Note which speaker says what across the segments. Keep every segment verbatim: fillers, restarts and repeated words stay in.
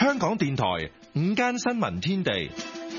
Speaker 1: 香港電台午間新聞天地。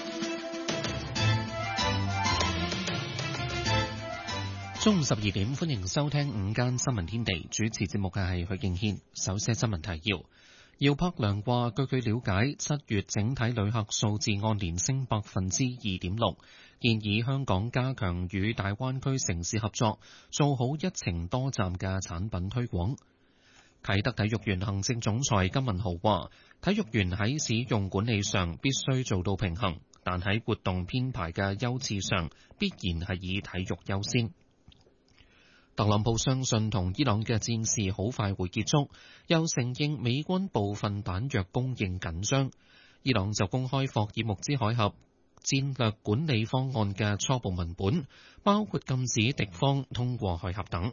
Speaker 2: 中午十二點，歡迎收聽午間新聞天地。主持節目嘅係許敬軒。首先新聞提要：姚柏良話，據佢了解，七月整體旅客數字按年升百分之二點六，建議香港加強與大灣區城市合作，做好一程多站嘅產品推廣。啟德體育園行政總裁金文豪話，體育園喺使用管理上必須做到平衡，但喺活動編排嘅優次上，必然係以體育優先。特朗普相信同伊朗嘅戰事好快會結束，又承認美軍部分彈藥供應緊張。伊朗就公開霍爾木茲海峽戰略管理方案嘅初步文本，包括禁止敵方通過海峽等。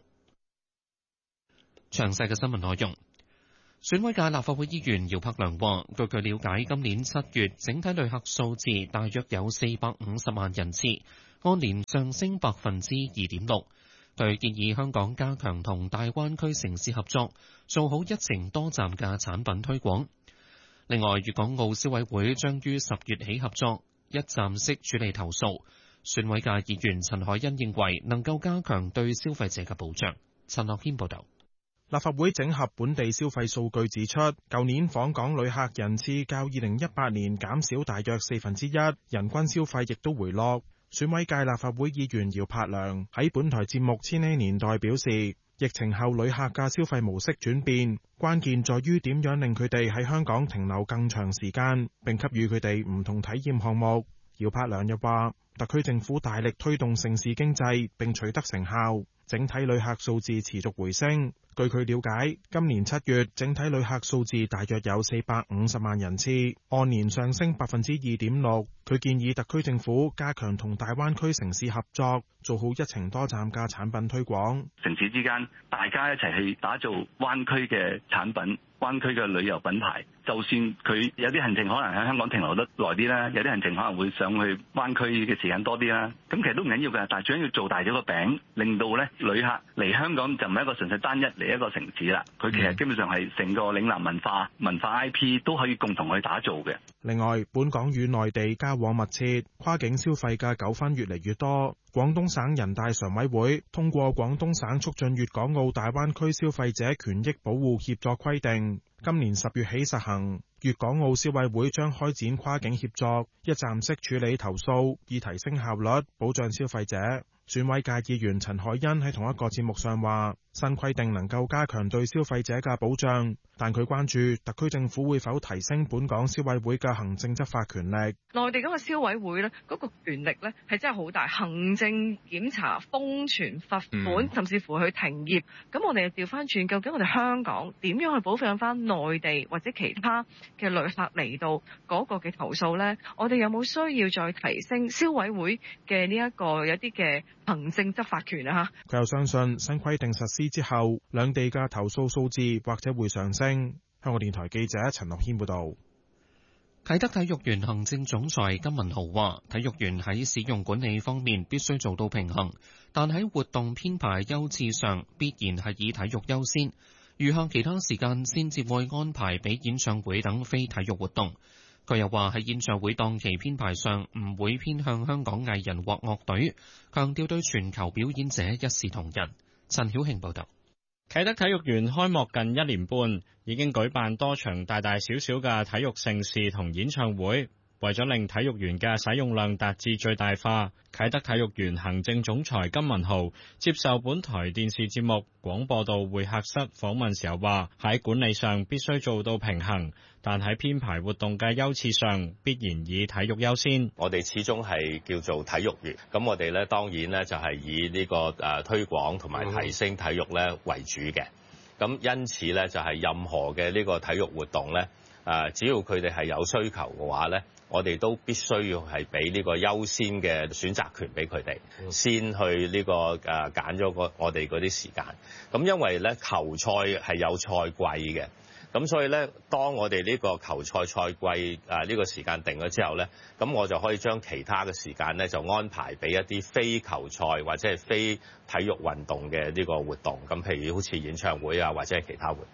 Speaker 2: 詳細嘅新聞內容。選委界立法會議員姚柏良話，據佢了解，今年七月整體旅客數字大約有四百五十萬人次，按年上升百分之二點六。佢建議香港加強同大灣區城市合作，做好一程多站嘅產品推廣。另外，粵港澳消委會將於十月起合作，一站式處理投訴。選委界議員陳凱欣認為能夠加強對消費者嘅保障。陳樂軒報導。
Speaker 3: 立法會整合本地消費數據指出，舊年訪港旅客人次較二零一八年減少大約四分之一，人均消費亦都回落。選委界立法會議員姚柏良喺本台節目《千禧年代》表示，疫情後旅客嘅消費模式轉變，關鍵在於點樣令佢哋喺香港停留更長時間，並給予佢哋唔同體驗項目。姚柏良又話，特區政府大力推動城市經濟，並取得成效，整體旅客數字持續回升。據佢了解，今年七月整體旅客數字大約有四百五十萬人次，按年上升百分之二點六。佢建議特區政府加強同大灣區城市合作，做好一程多站嘅產品推廣。
Speaker 4: 城市之間大家一齊去打造灣區嘅產品，灣區嘅旅遊品牌。就算佢有啲行程可能喺香港停留得耐啲啦，有啲行程可能會上去灣區嘅時間多啲啦，咁其實都唔緊要㗎。但係最緊要做大咗個餅，令到咧旅客嚟香港就唔係一個純粹單一嚟一個城市啦。佢其實基本上係成個嶺南文化文化 I P 都可以共同去打造嘅。
Speaker 3: 另外，本港與內地交往密切，跨境消費嘅糾紛越嚟越多。廣東省人大常委會通過《廣東省促進粵港澳大灣區消費者權益保護協作規定》，今年十月起實行。粵港澳消委會將開展跨境協作，一站式處理投訴，以提升效率，保障消費者。選委界議員陳凱欣喺同一個節目上話，新規定能夠加強對消費者嘅保障，但佢關注特區政府會否提升本港消委會嘅行政執法權力。
Speaker 5: 內地嗰個消委會呢，嗰個權力呢係真係好大，行政檢查、封存、罰款，甚至乎去停業。咁我哋又調翻轉，究竟我哋香港點樣去保障翻內地或者其他嘅旅客嚟到嗰個嘅投訴呢？我哋有冇需要再提升消委會嘅呢一個有啲嘅行政執法權啊？
Speaker 3: 佢又相信新規定實施之後，兩地嘅投訴數字或者會上升。香港電台記者陳樂軒報導。
Speaker 2: 啟德體育園行政總裁金文豪話，體育園喺使用管理方面必須做到平衡，但喺活動編排優次上必然係以體育優先，餘下其他時間先至會安排俾演唱會等非體育活動。佢又話喺演唱會檔期編排上唔會偏向香港藝人或樂隊，強調對全球表演者一視同仁。陳曉慶報導。
Speaker 6: 啟德體育園開幕近一年半，已經舉辦多場大大小小嘅體育盛事同演唱會。為咗令體育園嘅使用量達至最大化，啟德體育園行政總裁金文豪接受本台電視節目廣播道會客室訪問時候話，喺管理上必須做到平衡，但喺編排活動嘅優次上必然以體育優先。
Speaker 7: 我哋始終係叫做體育園，咁我哋咧當然咧就係以呢個誒推廣同埋提升體育咧為主嘅。咁因此咧就係任何嘅呢個體育活動咧，誒只要佢哋係有需求嘅話咧，我哋都必須要係俾呢個優先嘅選擇權俾佢哋，嗯、先去呢、這個誒揀咗個我哋嗰啲時間。咁因為咧球賽係有賽季嘅，咁所以咧當我哋呢個球賽賽季誒呢、呃這個時間定咗之後咧，咁我就可以將其他嘅時間咧就安排俾一啲非球賽或者係非體育運動嘅呢個活動。咁譬如好似演唱會啊，或者係其他活動。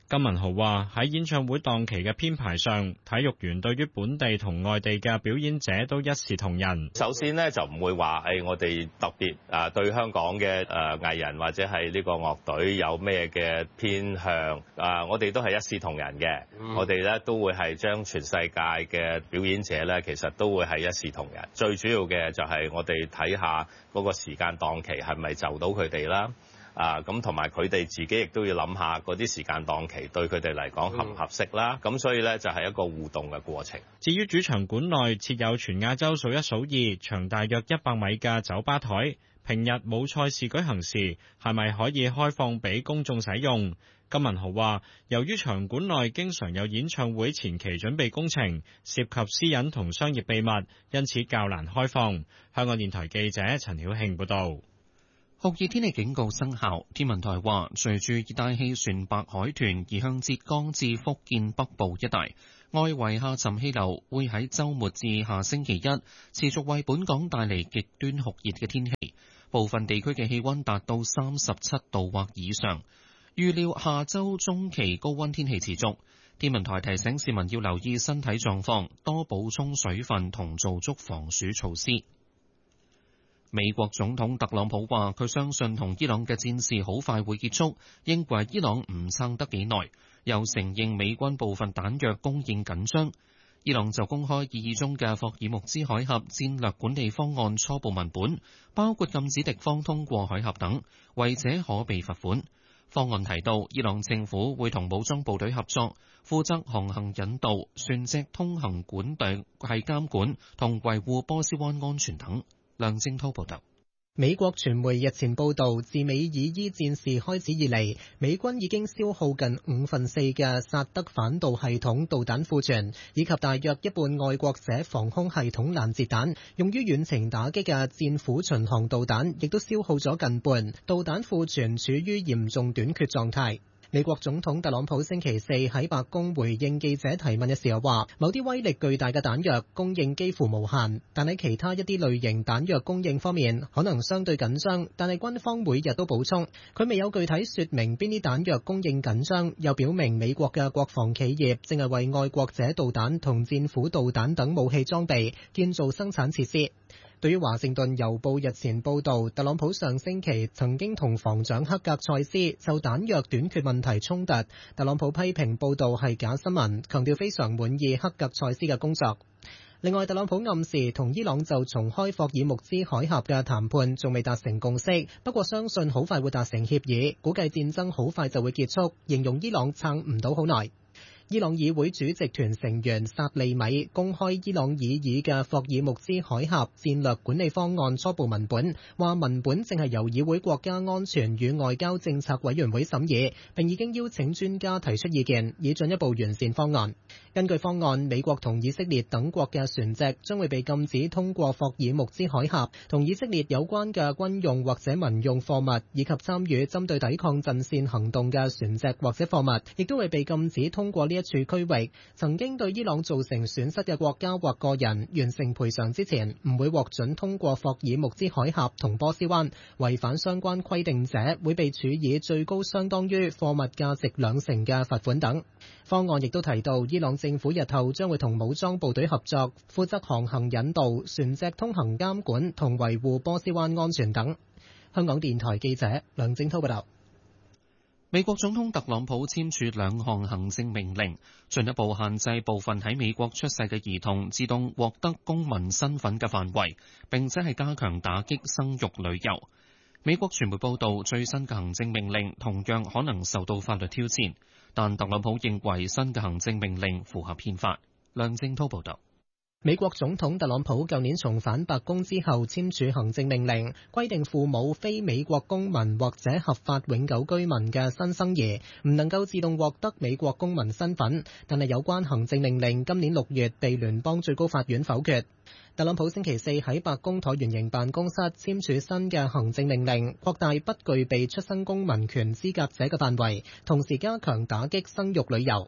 Speaker 6: 金文豪話：喺演唱會檔期嘅編排上，體育園對於本地同外地嘅表演者都一視同仁。
Speaker 7: 首先呢，就唔會話誒我哋特別誒對香港嘅誒藝人或者係呢個樂隊有咩嘅偏向啊，我哋都係一視同仁嘅。嗯、我哋咧都會係將全世界嘅表演者咧，其實都會係一視同仁。最主要嘅就係我哋睇下嗰個時間檔期係咪就到佢哋啦。啊，咁同埋佢哋自己亦都要諗下嗰啲時間檔期對佢哋嚟講合唔合適啦。咁、嗯、所以呢，就係一個互動嘅過程。
Speaker 6: 至於主場館內設有全亞洲數一數二、長大約一百米嘅酒吧台，平日冇賽事舉行時，係咪可以開放俾公眾使用？金文豪話：由於場館內經常有演唱會前期準備工程，涉及私隱同商業秘密，因此較難開放。香港電台記者陳曉慶報導。
Speaker 2: 酷熱天氣警告生效，天文台話，隨住熱帶氣旋白海豚移向浙江至福建北部一帶，外圍下沉氣流會喺週末至下星期一持續為本港帶嚟極端酷熱嘅天氣，部分地區嘅氣溫達到三十七度或以上。預料下週中期高溫天氣持續，天文台提醒市民要留意身體狀況，多補充水分同做足防暑措施。美國總統特朗普話：佢相信同伊朗嘅戰事好快會結束，認為伊朗唔撐得幾耐，又承認美軍部分彈藥供應緊張。伊朗就公開擬議中嘅霍爾木茲海峽戰略管理方案初步文本，包括禁止敵方通過海峽等，違者可被罰款。方案提到，伊朗政府會同武裝部隊合作，負責航行引導、船隻通行管道係監管同維護波斯灣安全等。梁正濤報道。
Speaker 8: 美國傳媒日前報道，自美以伊戰事開始以嚟，美軍已經消耗近五分四嘅薩德反導系統導彈庫存，以及大約一半愛國者防空系統攔截彈。用於遠程打擊嘅戰斧巡航導彈亦都消耗咗近半，導彈庫存處於嚴重短缺狀態。美國總統特朗普星期四喺白宮回應記者提問嘅時候話，某啲威力巨大嘅彈藥供應幾乎無限，但喺其他一啲類型彈藥供應方面可能相對緊張，但係軍方每日都補充。佢未有具體說明邊啲彈藥供應緊張，又表明美國嘅國防企業正係為愛國者導彈同戰斧導彈等武器裝備建造生產設施。對於華盛頓郵報日前報導，特朗普上星期曾經同防長克格塞斯就彈藥短缺問題衝突，特朗普批評報導係假新聞，強調非常滿意克格塞斯嘅工作。另外，特朗普暗示同伊朗就重開霍爾木茲海峽嘅談判仲未達成共識，不過相信好快會達成協議，估計戰爭好快就會結束，形容伊朗撐唔到好耐。伊朗議會主席團成員薩利米公開伊朗擬議嘅霍爾木茲海峽戰略管理方案初步文本，話文本正係由議會國家安全與外交政策委員會審議，並已經邀請專家提出意見，以進一步完善方案。根據方案，美國同以色列等國嘅船隻將會被禁止通過霍爾木茲海峽，同以色列有關嘅軍用或者民用貨物，以及參與針對抵抗陣線行動嘅船隻或者貨物，亦都會被禁止通過呢一處區域。曾經對伊朗造成損失嘅國家或個人完成賠償之前，唔會獲准通過霍爾木茲海峽同波斯灣。違反相關規定者會被處以最高相當於貨物價值兩成嘅罰款等。方案亦都提到，伊朗政府日後將會同武裝部隊合作，負責航行引導、船隻通行監管同維護波斯灣安全等。香港電台記者梁正濤報道。
Speaker 2: 美國總統特朗普簽署兩項行政命令，進一步限制部分喺美國出世嘅兒童自動獲得公民身份嘅範圍，並且係加強打擊生育旅遊。美國傳媒報道，最新嘅行政命令同樣可能受到法律挑戰，但特朗普認為新嘅行政命令符合憲法。梁正濤報道。
Speaker 8: 美國總統特朗普舊年重返白宮之後簽署行政命令，規定父母非美國公民或者合法永久居民嘅新生兒唔能夠自動獲得美國公民身份，但係有關行政命令今年六月被聯邦最高法院否決。特朗普星期四喺白宮橢圓形辦公室簽署新嘅行政命令，擴大不具備出生公民權資格者嘅範圍，同時加強打擊生育旅遊。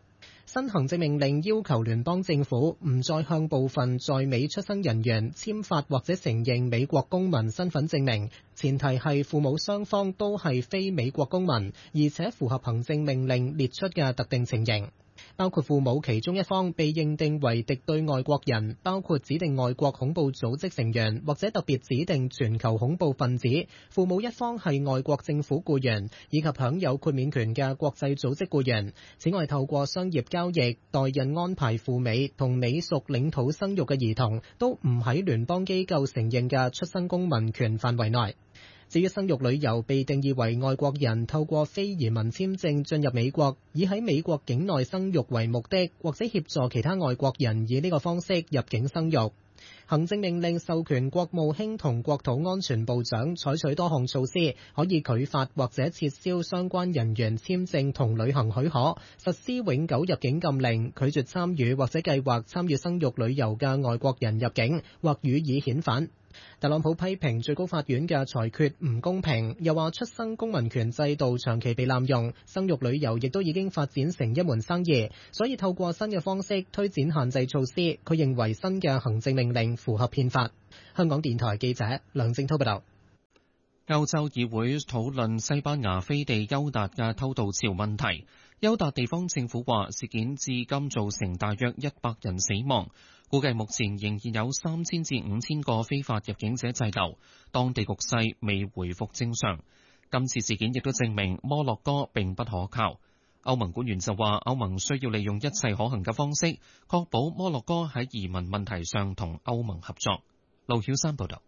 Speaker 8: 新行政命令要求聯邦政府唔再向部分在美出生人員簽發或者承認美國公民身份證明，前提係父母雙方都係非美國公民，而且符合行政命令列出嘅特定情形。包括父母其中一方被認定為敵對外國人，包括指定外國恐怖組織成員或者特別指定全球恐怖分子；父母一方係外國政府僱員，以及享有豁免權嘅國際組織僱員。此外，透過商業交易、代孕安排赴美同美屬領土生育嘅兒童，都唔喺聯邦機構承認嘅出生公民權範圍內。至於生育旅遊被定義為外國人透過非移民簽證進入美國，以喺美國境內生育為目的，或者協助其他外國人以呢個方式入境生育。行政命令授權國務卿同國土安全部長採取多項措施，可以拒發或者撤銷相關人員簽證同旅行許可，實施永久入境禁令，拒絕參與或者計劃參與生育旅遊嘅外國人入境，或予以遣返。特朗普批評最高法院嘅裁決唔公平，又話出生公民權制度長期被濫用，生育旅遊亦都已經發展成一門生意，所以透過新嘅方式推展限制措施。佢認為新嘅行政命令符合憲法。香港電台記者梁正濤報道。
Speaker 2: 歐洲議會討論西班牙飛地優達嘅偷渡潮問題。優達地方政府話事件至今造成大約一百人死亡，估計目前仍然有三千至五千個非法入境者滯留，當地局勢未回復正常。今次事件亦都證明摩洛哥並不可靠。歐盟官員就話歐盟需要利用一切可行嘅方式，確保摩洛哥喺移民問題上同歐盟合作。盧曉山報道。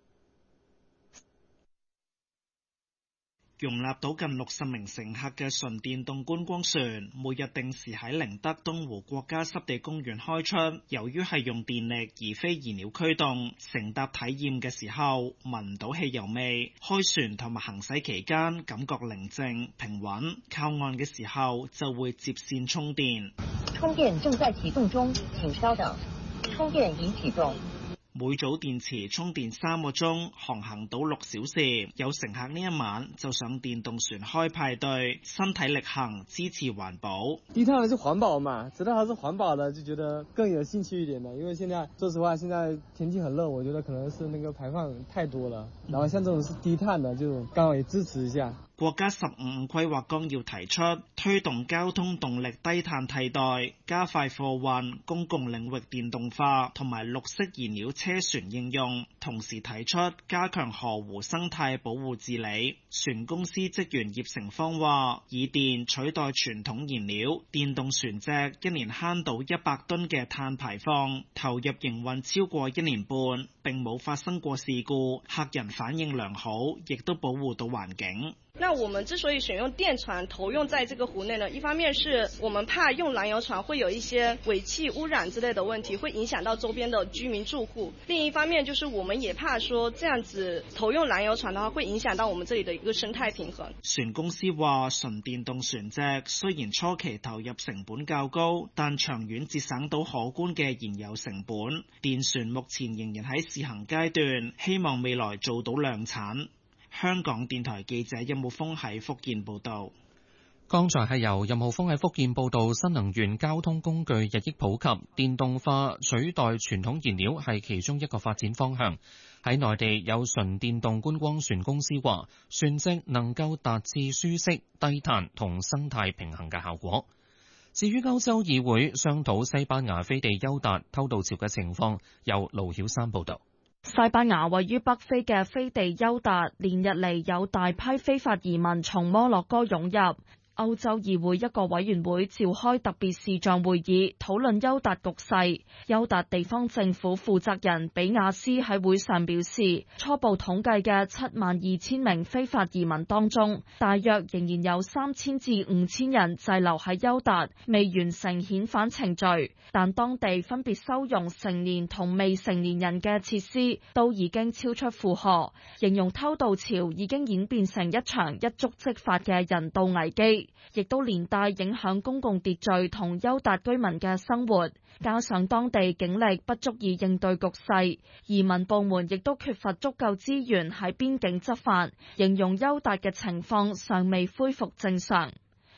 Speaker 9: 容納到近六十名乘客嘅純電動觀光船，每日定時喺寧德東湖國家濕地公園開出。由於係用電力而非燃料驅動，乘搭體驗嘅時候聞唔到汽油味。開船同埋行駛期間感覺寧靜平穩，靠岸嘅時候就會接線充電。
Speaker 10: 充電正在啟動中，請稍等。充電已啟動。
Speaker 9: 每組電池充電三個鐘，航行到六小時。有乘客呢一晚就上電動船開派對，身體力行支持環保。
Speaker 11: 低碳是環保嘛，知道它是環保的，就覺得更有興趣一點的。因為現在說實話，現在天氣很熱，我覺得可能是那個排放太多了。然後像這種是低碳的，就剛好也支持一下。
Speaker 9: 國家十五五規劃綱要提出推動交通動力低碳替代，加快貨運、公共領域電動化同埋綠色燃料車船應用，同時提出加強河湖生態保護治理。船公司職員葉成芳話：以電取代傳統燃料，電動船隻一年慳到一百噸嘅碳排放，投入營運超過一年半，並冇發生過事故，客人反應良好，亦都保護到環境。
Speaker 12: 那我們之所以選用電船投用在這個湖內呢，一方面是我們怕用燃油船會有一些尾氣污染之類的問題，會影響到周邊的居民住戶。另一方面就是我們也怕說這樣子投用燃油船的話，會影響到我們這裡的一個生態平衡。
Speaker 9: 船公司話，純電動船隻雖然初期投入成本較高，但長遠節省到可觀嘅燃油成本。電船目前仍然喺試行階段，希望未來做到量產。香港電台記者任浩峰喺福建報道。
Speaker 2: 剛才係由任浩峰喺福建報道，新能源交通工具日益普及，電動化取代傳統燃料係其中一個發展方向。喺內地有純電動觀光船公司話，船隻能夠達至舒適、低碳同生態平衡嘅效果。至於歐洲議會商討西班牙飛地優達偷渡潮嘅情況，由盧曉山報道。
Speaker 13: 西班牙位於北非嘅飛地優達，連日嚟有大批非法移民從摩洛哥湧入。歐洲議會一個委員會召開特別視像會議，討論優達局勢。優達地方政府負責人比亞斯喺會上表示，初步統計嘅七萬二千名非法移民當中，大約仍然有三千至五千人滯留喺優達，未完成遣返程序。但當地分別收容成年同未成年人嘅設施都已經超出負荷，形容偷渡潮已經演變成一場一觸即發嘅人道危機，亦都連帶影響公共秩序同優達居民嘅生活。加上當地警力不足以應對局勢，移民部門亦都缺乏足夠資源喺邊境執法，形容優達嘅情況尚未恢復正常。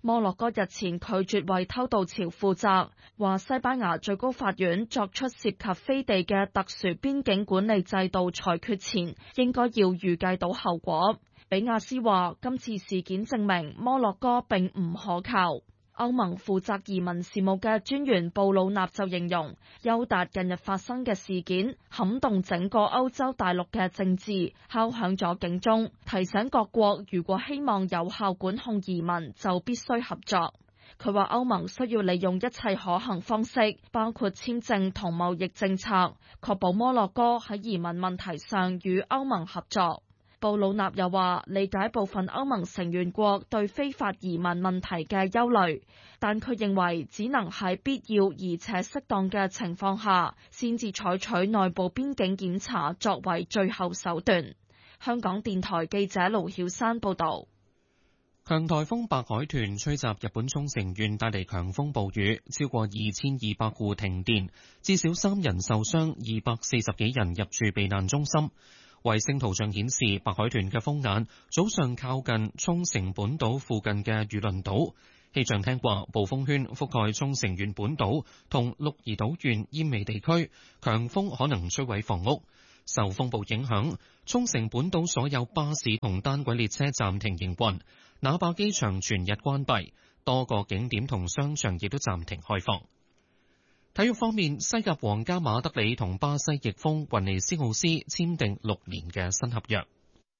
Speaker 13: 摩洛哥日前拒絕為偷渡潮負責，話西班牙最高法院作出涉及飛地嘅特殊邊境管理制度裁決前，應該要預計到後果。比亞斯話，今次事件證明摩洛哥並唔可靠。歐盟負責移民事務嘅專員布魯納就形容，優達近日發生嘅事件撼動整個歐洲大陸嘅政治，敲響咗警鐘，提醒各國如果希望有效管控移民，就必須合作。佢話歐盟需要利用一切可行方式，包括簽證同貿易政策，確保摩洛哥喺移民問題上與歐盟合作。布魯納又話，理解部分歐盟成員國對非法移民問題嘅憂慮，但佢認為只能喺必要而且適當嘅情況下，先至採取內部邊境檢查作為最後手段。香港電台記者盧曉山報導。
Speaker 2: 強颱風白海豚吹襲日本沖繩縣，帶嚟強風暴雨，超過二千二百戶停電，至少三人受傷，二百四十幾人入住避難中心。衛星圖像顯示，白海豚嘅風眼早上靠近沖繩本島附近嘅裕倫島。氣象廳話，暴風圈覆蓋沖繩縣本島同鹿兒島縣奄美地區，強風可能摧毀房屋。受風暴影響，沖繩本島所有巴士同單軌列車暫停營運，那霸機場全日關閉，多個景點同商場亦都暫停開放。體育方面，西甲皇家馬德里同巴西翼鋒雲尼斯奧斯簽訂六年嘅新合約。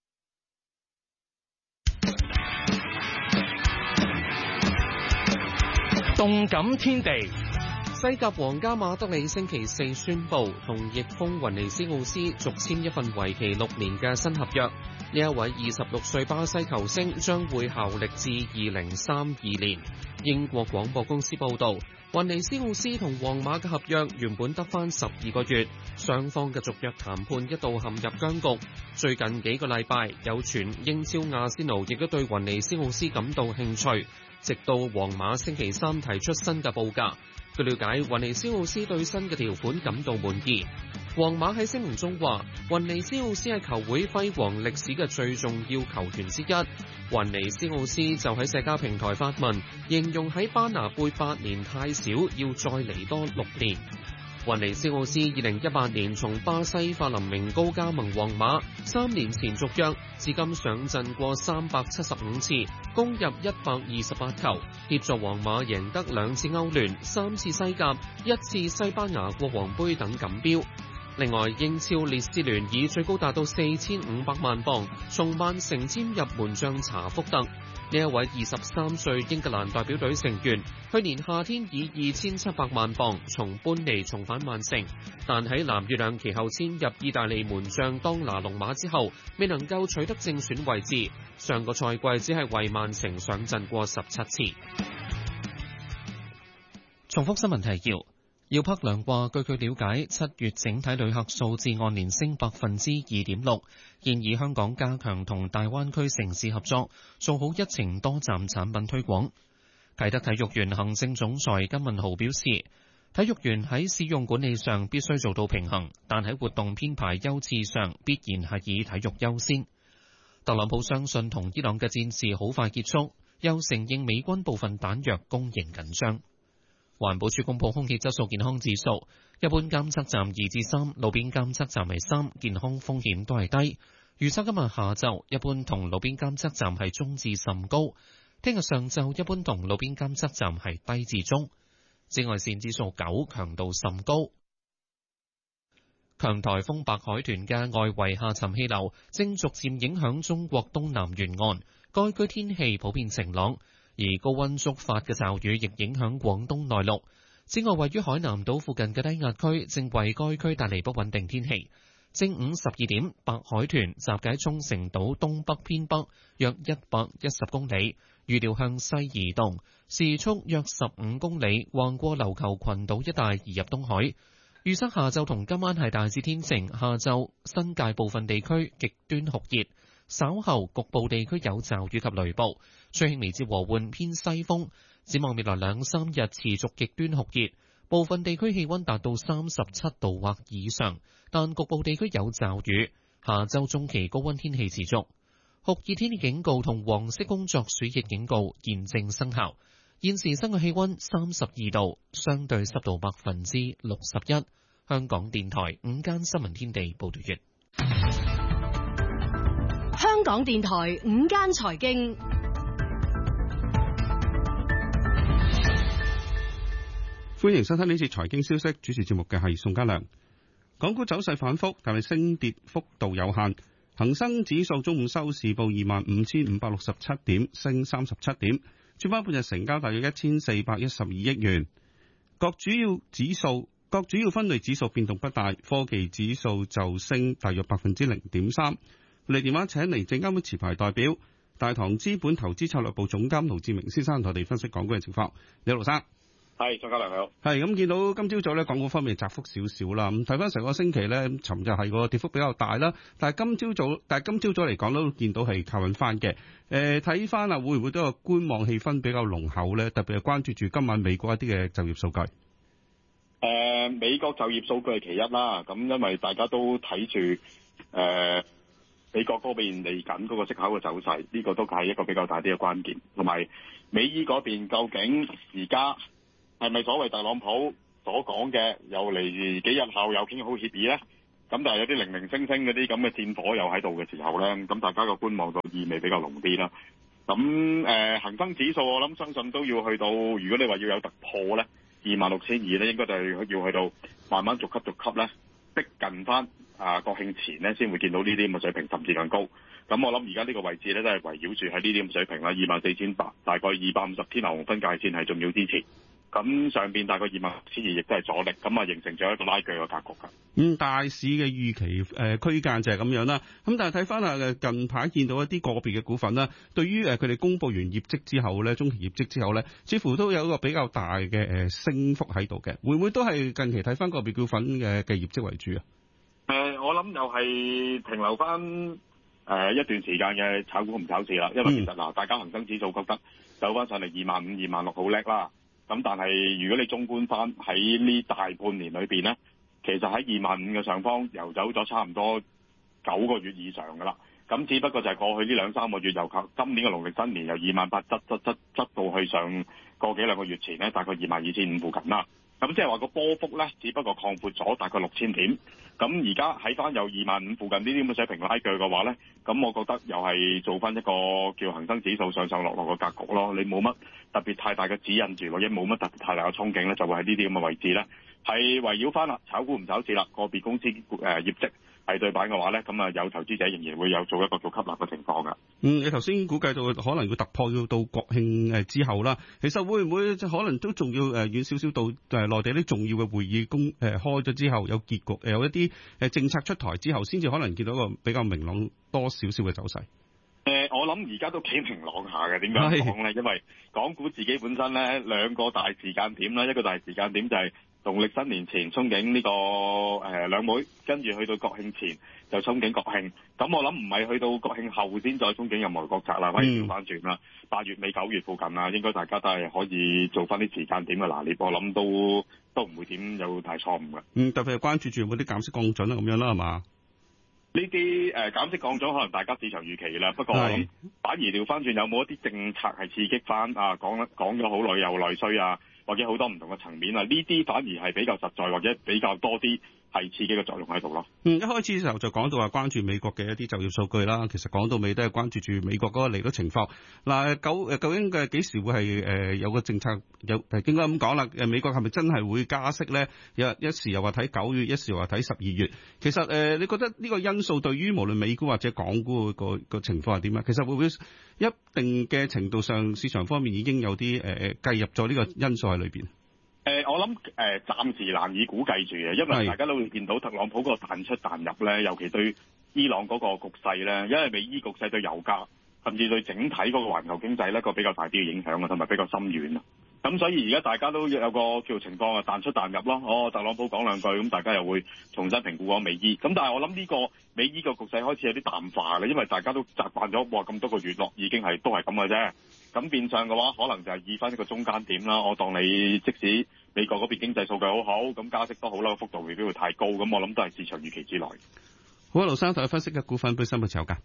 Speaker 14: 動感天地，
Speaker 2: 西甲皇家馬德里星期四宣布同翼鋒雲尼斯奧斯續簽一份為期六年嘅新合約。呢一位二十六歲巴西球星將會效力至二零三二年。英國廣播公司報道，雲尼斯奧斯同皇馬嘅合約原本得返十二個月，雙方嘅續約談判一度陷入僵局。最近幾個禮拜，有傳英超阿仙奴亦都對雲尼斯奧斯感到興趣，直到皇馬星期三提出新嘅報價。據了解，雲尼斯奧斯對新嘅條款感到滿意。皇馬喺聲明中話，雲尼斯奧斯係球會輝煌歷史嘅最重要球員之一。雲尼斯奧斯就喺社交平台發文，形容喺巴拿貝八年太少，要再嚟多六年。雲尼斯奧斯二零一八年從巴西法林明高加盟皇馬，三年前續約，至今上陣過三百七十五次，攻入一百二十八球，協助皇馬贏得兩次歐聯、三次西甲、一次西班牙國王杯等錦標。另外，英超列斯聯以最高達到四千五百萬鎊從曼城簽入門將查福特。呢一位二十三歲英格蘭代表隊成員，去年夏天以二千七百萬鎊從般尼重返曼城，但喺藍月亮其後簽入意大利門將當拿龍馬之後，未能夠取得正選位置。上個賽季只係為曼城上陣過十七次。 重複新聞提要。姚柏良話，據佢了解，七月整體旅客數字按年升百分之二點六，建議香港加強同大灣區城市合作，做好一程多站產品推廣。啟德體育園行政總裁金文豪表示，體育園喺使用管理上必須做到平衡，但喺活動編排優次上必然係以體育優先。特朗普相信同伊朗嘅戰事好快結束，又承認美軍部分彈藥供應緊張。環保署公布空氣質素健康指數，一般監測站二至三，路邊監測站係三，健康風險都係低。預測今日下晝一般同路邊監測站係中至甚高，聽日上晝一般同路邊監測站係低至中。紫外線指數九，強度甚高。強颱風白海豚嘅外圍下沉氣流正逐漸影響中國東南沿岸，該區天氣普遍晴朗。而高溫觸發嘅驟雨亦影響廣東內陸。此外，位於海南島附近嘅低壓區正為該區帶嚟不穩定天氣。正午十二點，白海豚集結喺沖繩島東北偏北約一百一十公里，預料向西移動，時速約十五公里，橫過琉球群島一帶移入東海。預測下晝同今晚係大致天晴，下晝新界部分地區極端酷熱。稍後局部地區有驟雨及雷暴，吹輕微至和緩偏西風。展望未來兩三日持續極端酷熱，部分地區氣溫達到三十七度或以上，但局部地區有驟雨。下週中期高溫天氣持續。 酷熱天氣警告同黃色工作暑熱警告現正生效。現時室外氣溫三十二度，相對濕度百分之六十一。香港電台午間新聞天地報道完。
Speaker 15: 香港電台午間財經，
Speaker 16: 歡迎收聽呢次財經消息，主持節目嘅係宋家良。港股走勢反覆，但係升跌幅度有限。恒生指數中午收市報二萬五千五百六十七點，升三十七點。主板半日成交大約一千四百一十二億元。各主要指數、各主要分類指數變動不大，科技指數就升大約百分之零點三。我哋電話請嚟證監會持牌代表大唐資本投資策略部總監盧志明先生同我哋分析港股嘅情況。你好，盧生。
Speaker 17: 係，張家良你好。
Speaker 16: 係咁見到今朝早咧，港股方面窄幅少少啦。咁睇翻成個星期咧，尋日係個跌幅比較大啦。但係今朝早，但係今朝早嚟講都見到係靠穩翻嘅。誒，睇翻啊，會唔會都有觀望氣氛比較濃厚咧？特別係關注住今晚美國一啲嘅就業數據。誒、
Speaker 17: 呃，美國就業數據係其一啦。咁因為大家都睇住誒美國嗰邊嚟緊嗰個息口嘅走勢，呢、這個都係一個比較大啲嘅關鍵。同埋美伊嗰邊究竟而家係咪所謂特朗普所講嘅又嚟幾日後又傾好協議咧？咁但係有啲零零星星嗰啲咁嘅戰火又喺度嘅時候咧，咁大家個觀望度意味比較濃啲啦。咁誒、呃、恆生指數我諗相信都要去到，如果你話要有突破咧，二萬六千二咧，應該就係要去到慢慢逐級逐級咧，逼近翻啊國慶前咧，先會見到呢啲咁嘅水平，甚至更高。咁我諗而家呢個位置咧都係圍繞住喺呢啲咁水平啦，二萬四千八，大概二百五十天牛熊分界線係重要支持。咁上邊大概二萬六千二亦都係阻力，咁啊形成咗一個拉鋸嘅格局㗎。
Speaker 16: 嗯，大市嘅預期誒、呃、區間就係咁樣啦。咁但係睇翻啊，近排見到一啲個別嘅股份啦，對於誒佢哋公佈完業績之後咧，中期業績之後咧，似乎都有一個比較大嘅誒升幅喺度嘅。會唔會都係近期睇翻個別股份嘅嘅業績為主啊？
Speaker 17: 誒、呃，我諗又係停留翻誒、呃、一段時間嘅炒股唔炒市啦。因為其實嗱、嗯，大家恒生指數覺得走翻上嚟二萬五、二萬六好叻啦。咁但係如果你綜觀翻喺呢大半年裏邊咧，其實喺二萬五嘅上方游走咗差唔多九個月以上㗎啦。咁只不過就係過去呢兩三個月，由靠今年嘅農曆新年由二萬八執執執執到去上個幾兩個月前咧，大概二萬二千五附近啦。咁即係話個波幅咧，只不過擴闊咗大概六千點。咁而家喺翻有二萬五附近呢啲咁嘅水平拉鋸嘅話咧，咁我覺得又係做翻一個叫恒生指數上上落落嘅格局咯。你冇乜特別太大嘅指引住，或者冇乜特別太大嘅憧憬咧，就會喺呢啲咁嘅位置咧，係圍繞翻啦，炒股唔炒市啦，個別公司誒、呃、業績係對版嘅話咧，咁啊有投資者仍然會有做一個做吸納嘅情況㗎。
Speaker 16: 嗯，你頭先估計到可能要突破要到國慶誒之後啦，其實會唔會可能都仲要誒遠少少到誒內地啲重要嘅會議公誒開咗之後有結局，有一啲誒政策出台之後，先至可能見到一個比較明朗多少少嘅走勢。
Speaker 17: 誒、呃，我諗而家都幾明朗下嘅，點解講咧？因為港股自己本身咧兩個大時間點啦，一個大時間點就係農曆新年前憧憬呢、這個誒兩會，跟住去到國慶前就憧憬國慶。咁我諗唔係去到國慶後先再憧憬任何國策啦，可以調翻轉啦。八月尾九月附近啊，應該大家都係可以做翻啲時間點嘅拿捏，我諗都都唔會點有大錯誤嘅。
Speaker 16: 嗯，特別係關注住有冇啲減息降準啊咁樣啦，係嘛？
Speaker 17: 呢啲誒減息降咗，可能大家市場預期啦。不過我諗反而調翻轉，有冇一啲政策係刺激翻啊？講講咗好耐又內需啊，或者好多唔同嘅層面啊，呢啲反而係比較實在，或者比較多啲係刺激嘅作用喺度咯。
Speaker 16: 嗯，一開始嘅時候就講到話關注美國嘅一啲就業數據啦。其實講到尾都係關注住美國嗰個利率情況。嗱，究誒究竟嘅幾時會係誒有個政策有誒應該咁講啦？誒美國係咪真係會加息咧？有一時又話睇九月，一時又話睇十二月。其實誒、呃，你覺得呢個因素對於無論美股或者港股個個情況係點啊？其實會唔會一定嘅程度上市場方面已經有啲誒誒計入咗呢個因素喺裏邊？
Speaker 17: 誒、呃，我諗誒、呃，暫時難以估計住嘅，因為大家都會見到特朗普嗰個彈出彈入咧，尤其對伊朗嗰個局勢咧，因為美伊局勢對油價，甚至對整體嗰個環球經濟咧個比較大啲嘅影響啊，同埋比較深遠啊。咁所以而家大家都有個叫情況啊，彈出彈入咯。哦，特朗普講兩句，咁大家又會重新評估嗰美伊。咁但係我諗呢個美伊個局勢開始有啲淡化啦，因為大家都習慣咗，哇咁多個月落已經係都係咁嘅啫。咁變相嘅話，可能就係以翻一個中間點啦。我當你即使美國嗰邊經濟數據好好，咁加息都好啦，幅度未必會太高。咁我諗都係市場預期之內。
Speaker 16: 好啊，盧生，同你分析嘅股份本身有冇持有㗎？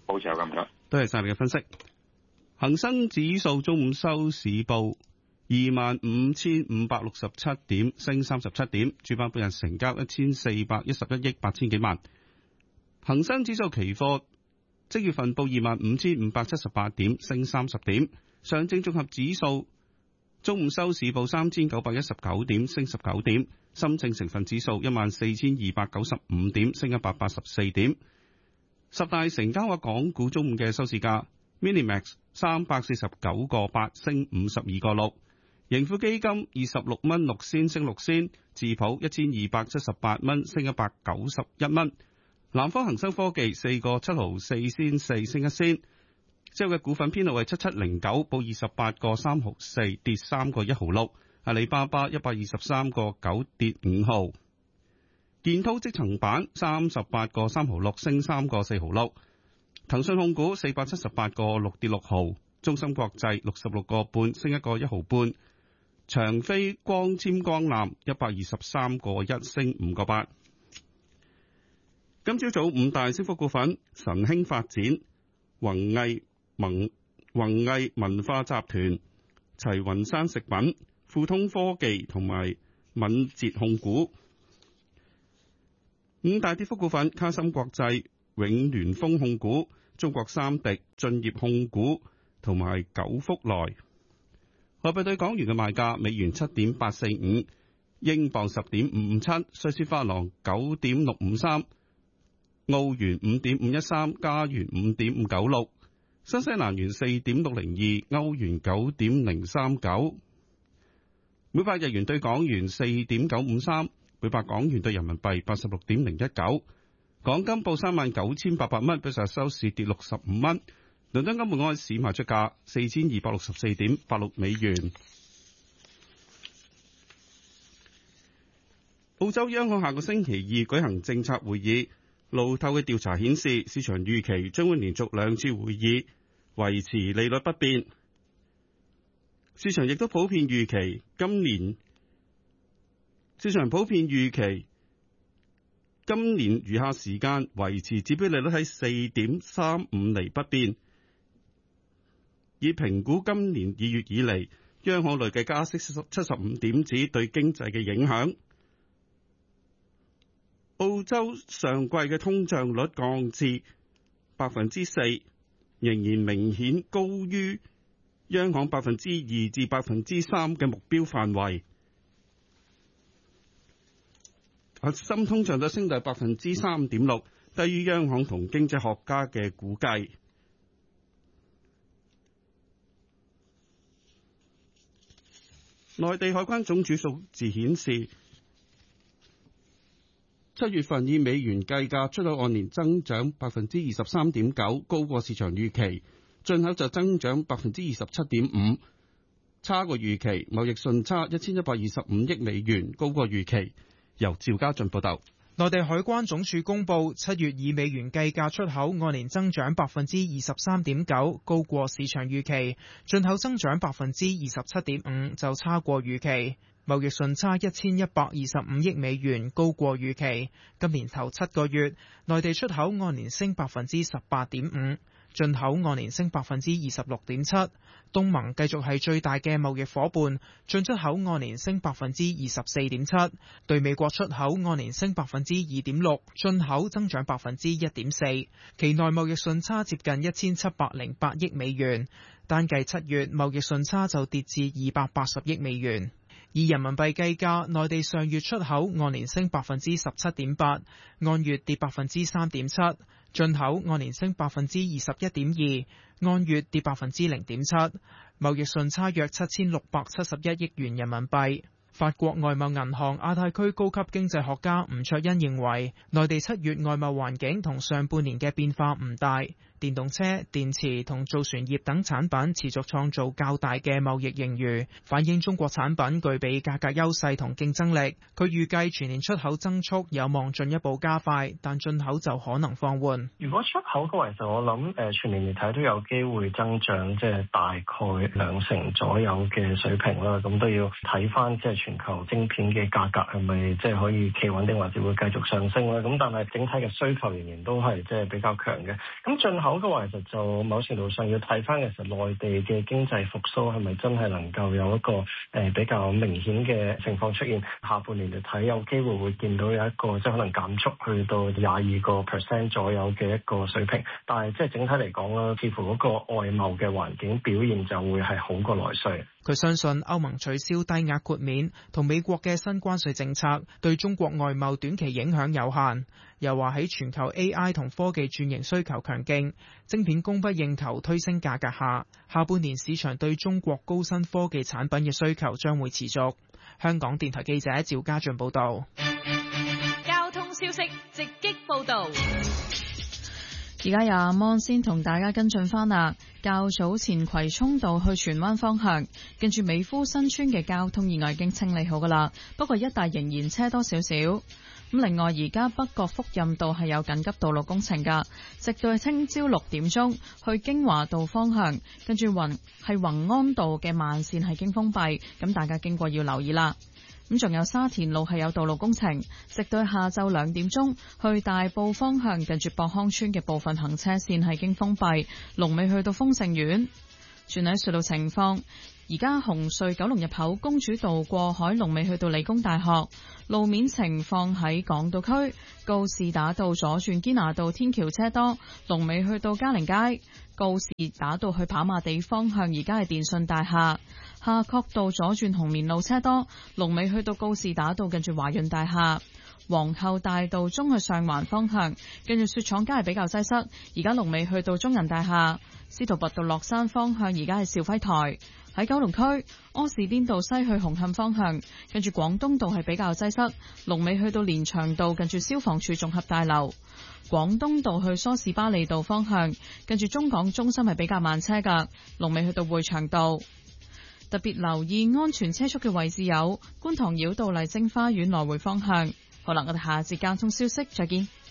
Speaker 17: 保持有咁強。
Speaker 16: 多謝晒你嘅分析。恒生指數中午收市報二萬五千五百六十七點，升三十七點。主板半日成交一千四百一十一億八千幾萬。恒生指數期貨即月份報二萬五千五百七十八點，升三十點。上證綜合指數中午收市報三千九百一十九點，升十九點。深證成分指數一萬四千二百九十五點，升一百八十四點。十大成交額港股中午嘅收市價 ，Minimax 三百四十九個八，升五十二個六。盈富基金二十六蚊六仙，升六仙。智普一千二百七十八蚊，升一百九十一蚊。南方恒生科技四個七毫四仙四，升一仙。之後嘅股份編號係七七零九，報二十八個三毫四，跌三個一毫六。阿里巴巴一百二十三個九，跌五毫。建滔積層板三十八個三毫六，升三個四毫六。騰訊控股四百七十八個六，跌六毫。中芯國際六十六個半，升一個一毫半。長飛光纖光纜一百二十三個一，升五個八。今朝早五大升幅股份：神興發展、宏毅文宏毅文化集團、齊雲山食品、富通科技同埋敏捷控股。五大跌幅股份：卡森國際、永聯豐控股、中國三迪、駿業控股同埋九福來。外幣對港元嘅賣價：美元七點八四五，英鎊十點五五七，瑞士法郎九點六五三，澳元五點五一三，加元五點五九六，新西蘭元四點六零二，歐元九點零三九，每百日元對港元四點九五三，每百港元對人民幣八十六點零一九。港金報三萬九千八百蚊，比上日收市跌六十五蚊。倫敦金每盎司賣出價四千二百六十四點八六美元。澳洲央行下個星期二舉行政策會議，路透嘅調查顯示，市場預期將會連續兩次會議維持利率不變。市場亦都普遍預期今年，市場普遍預期今年餘下時間維持指標利率喺四點三五厘不變，以評估今年二月以嚟央行累計加息七十五點子對經濟嘅影響。澳洲上季嘅通脹率降至百分之四，仍然明顯高於央行百分之二至百分之三嘅目標範圍。核心通脹率升到百分之三點六，低於央行同經濟學家嘅估計。內地海關總署數字顯示，七月份以美元計價出口按年增長百分之二十三點九，高過市場預期；進口就增長百分之二十七點五，差過預期。貿易順差一千一百二十五億美元，高過預期。由趙家俊報道。
Speaker 18: 內地海關總署公布，七月以美元計價出口按年增長百分之二十三點九，高過市場預期；進口增長百分之二十七點五，就差過預期。貿易順差一千一百二十五億美元，高過預期。今年頭七個月，內地出口按年升百分之十八點五，進口按年升百分之二十六點七。東盟繼續係最大嘅貿易夥伴，進出口按年升百分之二十四點七，對美國出口按年升百分之二點六，進口增長百分之一點四。期內貿易順差接近一千七百零八億美元，單計七月貿易順差就跌至二百八十億美元。以人民幣計價，內地上月出口按年升百分之十七點八，按月跌百分之三點七；進口按年升百分之二十一點二，按月跌百分之零點七。貿易順差約七千六百七十一億元人民幣。法國外貿銀行亞太區高級經濟學家吳卓恩認為，內地七月外貿環境同上半年嘅變化唔大。電動車、電池同造船業等產品持續創造較大嘅貿易盈餘，反映中國產品具備價格優勢同競爭力。佢預計全年出口增速有望進一步加快，但進口就可能放緩。
Speaker 19: 如果出口嘅話，其實我諗誒全年嚟睇都有機會增長，即係大概兩成左右嘅水平啦。咁都要睇翻即係全球晶片嘅價格係咪即係可以企穩定，或者會繼續上升啦。咁但係整體嘅需求仍然都係即係比較強嘅。咁進口嘅話，其實就某程度上要睇翻其實內地嘅經濟復甦係咪真係能夠有一個誒、呃、比較明顯嘅情況出現。下半年嚟睇，有機會會見到有一個即係可能減速去到廿二個 percent 左右嘅一個水平。但係即係整體嚟講啦，似乎嗰個外貿嘅環境表現就會係好過內需。
Speaker 18: 佢相信歐盟取消低額豁免同美國嘅新關稅政策對中國外貿短期影響有限。又話喺全球 A I 同科技轉型需求強勁，晶片供不應求推升價格下，下半年市場對中國高新科技產品嘅需求將會持續。香港電台記者趙家俊報道。
Speaker 15: 交通消息直擊報道。
Speaker 13: 而家由阿芒先同大家跟進翻啦。較早前葵涌道去荃灣方向，跟住美孚新村嘅交通意外已經清理好噶啦，不過一帶仍然車多少少。咁另外，而家北角福蔭道係有緊急道路工程噶，直到聽朝六點鐘去京華道方向，跟住宏係宏安道嘅慢線係經封閉，咁大家經過要留意啦。咁仲有沙田路係有道路工程，直到下晝兩點鐘去大埔方向，近住博康村嘅部分行車線係經封閉，龍尾去到豐盛苑。轉喺隧道情況，而家紅隧九龍入口公主道過海龍尾去到理工大學。路面情況喺港島區告士打道左轉堅拿道天橋車多，龍尾去到嘉寧街。告士打道去跑馬地方向，而家係電訊大廈。夏慤道左轉紅棉路車多，龍尾去到告士打道近住華潤大廈。皇后大道中去上環方向，跟住雪廠街係比較擠塞，而家龍尾去到中銀大廈。司徒拔道落山方向，而家係兆輝台。喺九龍區柯士甸道西去紅磡方向，跟住廣東道係比較擠塞，龍尾去到連翔道近住消防處綜合大樓。廣東道去梳士巴利道方向，跟住中港中心係比較慢車噶，龍尾去到匯祥道。特別留意安全車速嘅位置有觀塘繞道麗晶花園來回方向。好啦，我哋下節交通消息再見。